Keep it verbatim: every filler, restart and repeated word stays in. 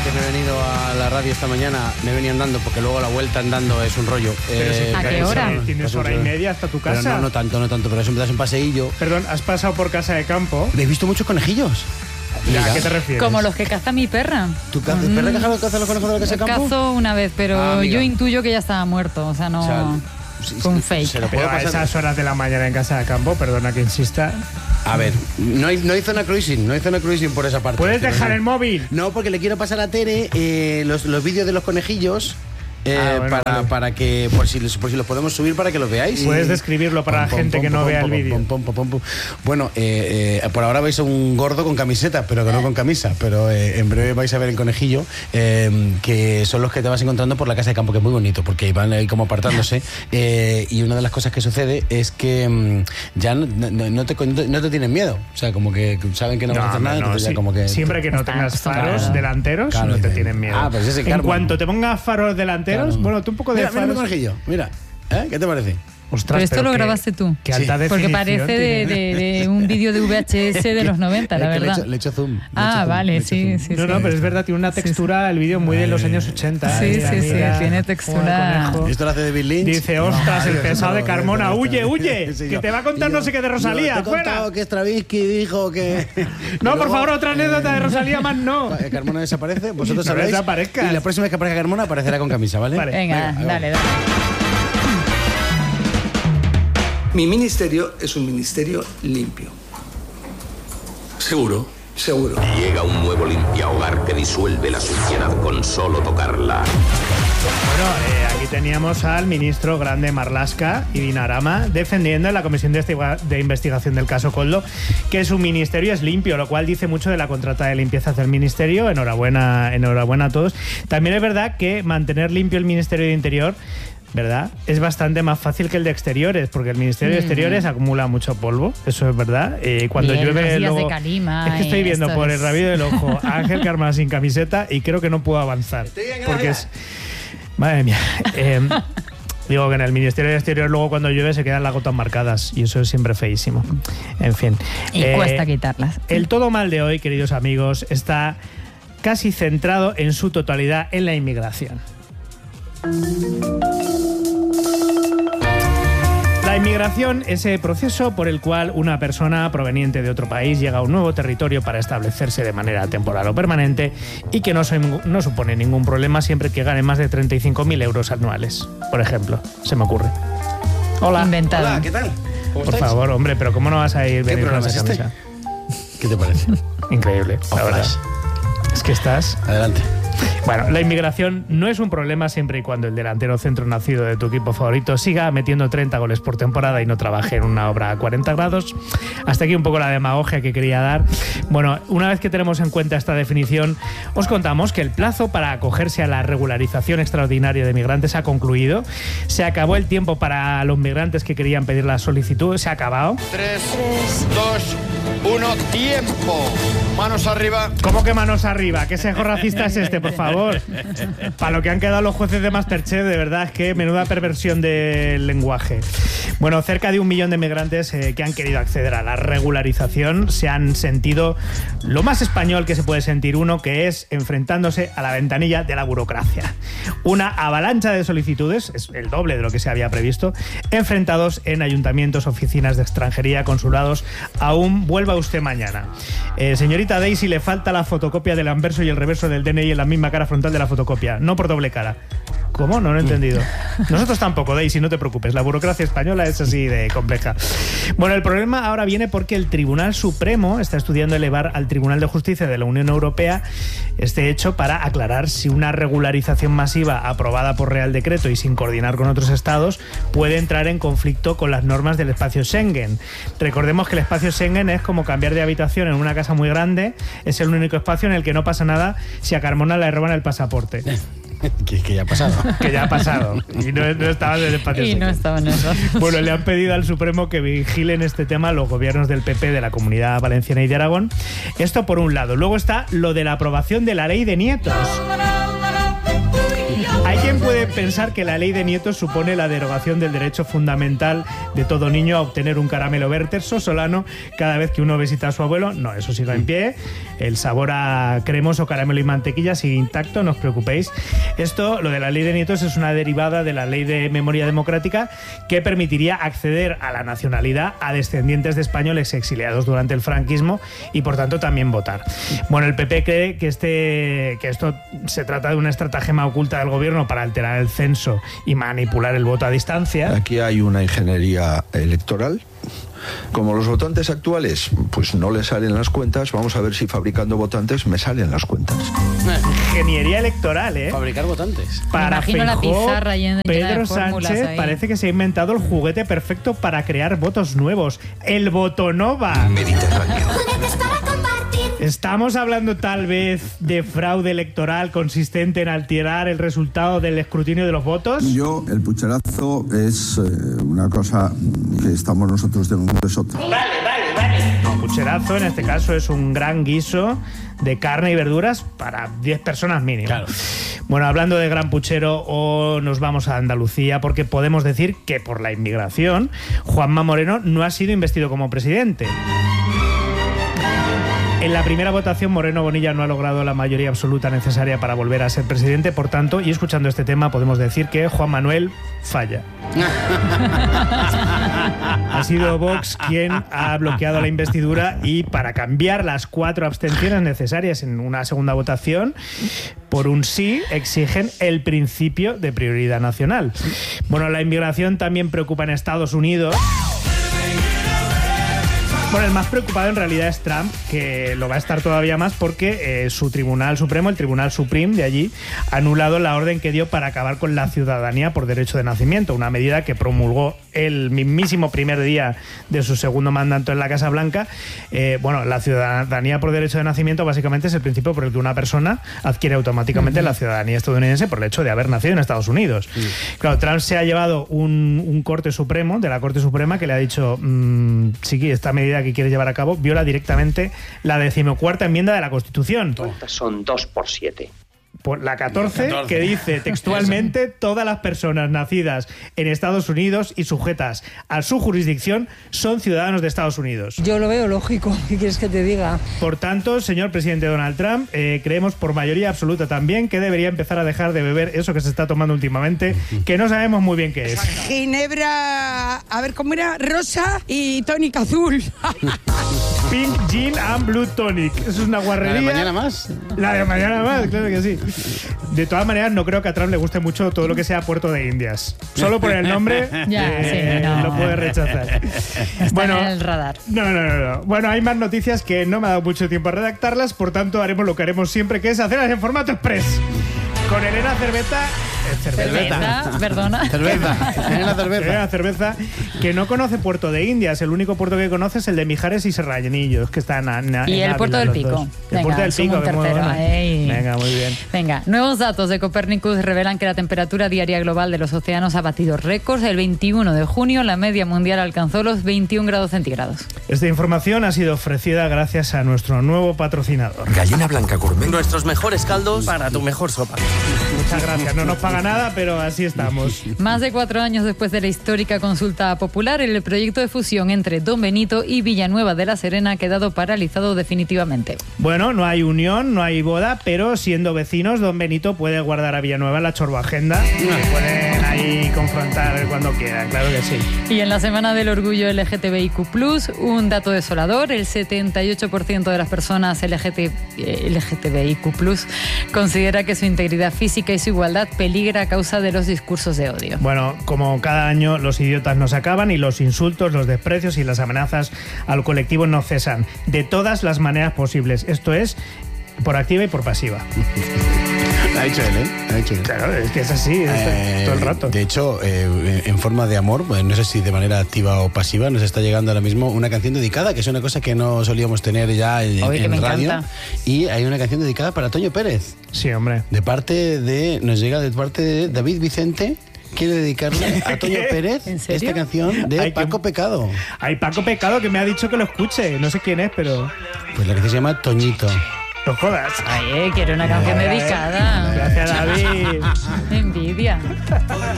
que me he venido a la radio esta mañana, me venía andando, porque luego la vuelta andando es un rollo. Pero eh, si ¿A qué hora? ¿Tienes hora y media hasta tu casa? Pero no, no tanto, no tanto, pero siempre das un paseillo. Perdón, ¿has pasado por casa de campo? ¿Habéis visto muchos conejillos? ¿A qué te refieres? Como los que caza mi perra. ¿Tu ca- mm. perra caza, caza los conejos de la casa de campo? Cazo una vez, pero Ah, yo intuyo que ya estaba muerto, o sea, no... O sea, sí, fue un sí, fake. se lo puedo Pero a pasar. esas horas de la mañana en casa de campo, perdona que insista. A ver, no hay, no hay zona cruising, no hay zona cruising por esa parte. ¿Puedes Pero dejar no. el móvil? No, porque le quiero pasar a Tere eh, los, los vídeos de los conejillos. Eh, Ah, bueno, para, vale. para que, por si, por si los podemos subir para que los veáis. Puedes describirlo para la gente que no vea el vídeo. Bueno, eh, eh, por ahora vais a un gordo con camiseta, pero que no con camisa. Pero eh, en breve vais a ver el conejillo, eh, que son los que te vas encontrando por la casa de campo, que es muy bonito, porque van ahí como apartándose. Eh, y una de las cosas que sucede es que mm, ya no, no, no, te, no te tienen miedo. O sea, como que saben que no, vas a hacer nada, no, entonces sí. ya como que... Siempre que no Están tengas faros acostumbrados. delanteros, Claro, no te dicen, tienen miedo. ah, pues ese en Carmen. cuanto te pongas faros delanteros, Claro. bueno, tú un poco de Mira, mira mi faros. conejillo, mira. ¿Eh? ¿Qué te parece? Ostras, Pero esto pero lo qué- grabaste tú. Qué Sí. alta Porque definición parece de, tiene. de- de un vídeo de V H S de los noventa, la Es que verdad. Le he hecho, le he hecho zoom. le he Ah, hecho zoom, le vale, he hecho sí, zoom. sí, No, sí. no, pero es verdad, tiene una textura el vídeo muy de los años ochenta. Sí, ¿eh? sí, sí, Amiga, tiene textura. Juego de ¿Esto lo hace David Lynch? Dice, ostras, el No, pesado de no, Carmona, no, no, huye, no. huye, Sí, que yo- te va a contar yo- no sé qué de Rosalía, yo te he fuera. contado que Stravinsky dijo que... No, Y por luego- favor, otra anécdota de Rosalía más no. Eh, Carmona desaparece, vosotros No sabéis. desaparezcas. Y la próxima vez que aparezca Carmona aparecerá con camisa, ¿vale? Vale. Venga, ahí va. dale, dale. Mi ministerio es un ministerio limpio. Seguro. Seguro. Llega un nuevo limpiahogar que disuelve la suciedad con solo tocarla. Bueno, eh, aquí teníamos al ministro Grande Marlaska y Dinarama defendiendo en la Comisión de, Estiga- de Investigación del caso Koldo que su ministerio es limpio, lo cual dice mucho de la contrata de limpieza del ministerio. Enhorabuena, enhorabuena a todos. También es verdad que mantener limpio el Ministerio de Interior, ¿verdad?, es bastante más fácil que el de Exteriores, porque el Ministerio de Exteriores acumula mucho polvo, eso es verdad. Eh, cuando Y en llueve los días luego... de calima es que estoy y viendo esto por es- el rabillo del ojo a Ángel Carmona sin camiseta y creo que no puedo avanzar. bien, Porque gracias. es... Madre mía. Eh, digo que en el Ministerio de Exterior luego cuando llueve se quedan las gotas marcadas y eso es siempre feísimo. En fin. Y Eh, cuesta quitarlas. El todo mal de hoy, queridos amigos, está casi centrado en su totalidad en la inmigración. La inmigración es el proceso por el cual una persona proveniente de otro país llega a un nuevo territorio para establecerse de manera temporal o permanente y que no, son- no supone ningún problema siempre que gane más de treinta y cinco mil euros anuales, por ejemplo. Se me ocurre. Hola. Inventado. Hola, ¿qué tal? ¿Cómo Por estáis? favor, hombre, pero ¿cómo no vas a ir ¿Qué venir con programa esa es este? camisa? ¿Qué te parece? Increíble, la Oh, verdad. flash. Es que estás... Adelante. Bueno, la inmigración no es un problema siempre y cuando el delantero centro nacido de tu equipo favorito siga metiendo treinta goles por temporada y no trabaje en una obra a cuarenta grados. Hasta aquí un poco la demagogia que quería dar. Bueno, una vez que tenemos en cuenta esta definición, os contamos que el plazo para acogerse a la regularización extraordinaria de migrantes ha concluido. Se acabó el tiempo para los migrantes que querían pedir la solicitud. Se ha acabado. tres, dos, uno, tiempo. Manos arriba. ¿Cómo que manos arriba? ¿Qué sesgo racista es este, por favor? Para lo que han quedado los jueces de Masterchef, de verdad, es que menuda perversión del lenguaje. Bueno, cerca de un millón de migrantes eh, que han querido acceder a la regularización se han sentido lo más español que se puede sentir uno, que es enfrentándose a la ventanilla de la burocracia. Una avalancha de solicitudes, es el doble de lo que se había previsto, enfrentados en ayuntamientos, oficinas de extranjería, consulados. Aún vuelva usted mañana. Eh, señorita Daisy, le falta la fotocopia del anverso y el reverso del D N I en la misma cara frontal de la fotocopia, no por doble cara. ¿Cómo? No lo he entendido. Nosotros tampoco, Daisy, no te preocupes. La burocracia española es así de compleja. Bueno, el problema ahora viene porque el Tribunal Supremo está estudiando elevar al Tribunal de Justicia de la Unión Europea este hecho para aclarar si una regularización masiva aprobada por Real Decreto y sin coordinar con otros estados puede entrar en conflicto con las normas del espacio Schengen. Recordemos que el espacio Schengen es como cambiar de habitación en una casa muy grande. Es el único espacio en el que no pasa nada si a Carmona le roban el pasaporte. que, que ya ha pasado. Que ya ha pasado. Y no, no estaba en el espacio Y Schengen. no estaban esos. Bueno, le han pedido al Supremo que vigilen este tema los gobiernos del P P de la Comunidad Valenciana y de Aragón. Esto por un lado. Luego está lo de la aprobación de la ley de nietos. Hay quien puede pensar que la ley de nietos supone la derogación del derecho fundamental de todo niño a obtener un caramelo Werther's o Solano cada vez que uno visita a su abuelo. No, eso sigue en pie. El sabor a cremoso, caramelo y mantequilla sigue intacto, no os preocupéis. Esto, lo de la ley de nietos, es una derivada de la ley de memoria democrática que permitiría acceder a la nacionalidad a descendientes de españoles exiliados durante el franquismo y, por tanto, también votar. Bueno, el P P cree que, este, que esto se trata de una estratagema oculta del gobierno para alterar el censo y manipular el voto a distancia. Aquí hay una ingeniería electoral. Como los votantes actuales pues no les salen las cuentas, vamos a ver si fabricando votantes me salen las cuentas. Ingeniería electoral, ¿eh? Fabricar votantes. Para Me imagino la Feijóo, pizarra llena, llena Pedro de fórmulas Sánchez ahí. parece que se ha inventado el juguete perfecto para crear votos nuevos. El Votonova. Mediterráneo. Estamos hablando tal vez de fraude electoral consistente en alterar el resultado del escrutinio de los votos. Yo, el pucherazo es eh, una cosa que estamos nosotros de un besote. Vale, vale, vale. No, pucherazo en este caso es un gran guiso de carne y verduras para diez personas mínimo. Claro. Bueno, hablando de gran puchero, o nos vamos a Andalucía porque podemos decir que por la inmigración Juanma Moreno no ha sido investido como presidente. En la primera votación, Moreno Bonilla no ha logrado la mayoría absoluta necesaria para volver a ser presidente. Por tanto, y escuchando este tema, podemos decir que Juan Manuel falla. Ha sido Vox quien ha bloqueado la investidura y para cambiar las cuatro abstenciones necesarias en una segunda votación por un sí, exigen el principio de prioridad nacional. Bueno, la inmigración también preocupa en Estados Unidos. Bueno, el más preocupado en realidad es Trump, que lo va a estar todavía más porque eh, su Tribunal Supremo, el Tribunal Supreme de allí, ha anulado la orden que dio para acabar con la ciudadanía por derecho de nacimiento, una medida que promulgó el mismísimo primer día de su segundo mandato en la Casa Blanca. Eh, bueno, la ciudadanía por derecho de nacimiento básicamente es el principio por el que una persona adquiere automáticamente uh-huh. la ciudadanía estadounidense por el hecho de haber nacido en Estados Unidos. Uh-huh. Claro, Trump se ha llevado un, un corte supremo, de la Corte Suprema, que le ha dicho, mmm, sí, esta medida que quiere llevar a cabo viola directamente la decimocuarta enmienda de la Constitución. Son dos por siete. Por la catorce, catorce, que dice textualmente: todas las personas nacidas en Estados Unidos y sujetas a su jurisdicción son ciudadanos de Estados Unidos. Yo lo veo lógico, ¿qué quieres que te diga? Por tanto, señor presidente Donald Trump, eh, creemos por mayoría absoluta también que debería empezar a dejar de beber eso que se está tomando últimamente, que no sabemos muy bien qué es. Ginebra, a ver cómo era, rosa y tonic azul. Pink Gin and Blue Tonic. Eso es una guarrería. ¿La de mañana más? La de mañana más, claro que sí. De todas maneras, no creo que a Trump le guste mucho todo lo que sea Puerto de Indias. Solo por el nombre ya, eh, sí, no. lo puede rechazar. Está bueno, en el radar. No, no, no, no. Bueno, hay más noticias que no me ha dado mucho tiempo a redactarlas, por tanto haremos lo que haremos siempre, que es hacerlas en formato express. Con Elena Cerveza... Cerveza, perdona. Cerveza, Elena Cerveza. Elena Cerveza, que no conoce Puerto de Indias. El único puerto que conoce es el de Mijares y Serrallenillos, que está en, en Y el en Puerto del Pico. El Venga, Puerto del Pico, que muy bueno. Venga, muy bien. Venga, nuevos datos de Copernicus revelan que la temperatura diaria global de los océanos ha batido récords. El veintiuno de junio la media mundial alcanzó los veintiún grados centígrados. Esta información ha sido ofrecida gracias a nuestro nuevo patrocinador. Gallina Blanca Gourmet. Nuestros mejores caldos para tu mejor sopa. Muchas gracias. No nos paga nada, pero así estamos. Más de cuatro años después de la histórica consulta popular, el proyecto de fusión entre Don Benito y Villanueva de la Serena ha quedado paralizado definitivamente. Bueno, no hay unión, no hay boda, pero siendo vecinos, Don Benito puede guardar a Villanueva en la chorboagenda y pueden ahí confrontar cuando quieran, claro que sí. Y en la semana del orgullo L G T B I Q plus, un dato desolador: el setenta y ocho por ciento de las personas L G T B I Q plus considera que su integridad física y su igualdad peligra a causa de los discursos de odio. Bueno, como cada año, los idiotas no se acaban y los insultos, los desprecios y las amenazas al colectivo no cesan, de todas las maneras posibles. Esto es por activa y por pasiva. Lo ha dicho él, ¿eh? Lo ha dicho él. Claro, es que es así, es eh, todo el rato. De hecho, eh, en forma de amor, pues no sé si de manera activa o pasiva, nos está llegando ahora mismo una canción dedicada, que es una cosa que no solíamos tener ya en, Oye, en me radio. encanta. Y hay una canción dedicada para Toño Pérez. Sí, hombre. De parte de, nos llega de parte de David Vicente. Quiere dedicarle a Toño Pérez esta canción de Ay, Paco que... Pecado. Hay Paco Pecado que me ha dicho que lo escuche. No sé quién es, pero... Pues la canción se llama Toñito. No jodas. Ay, quiero una canción dedicada. Gracias, David. Envidia.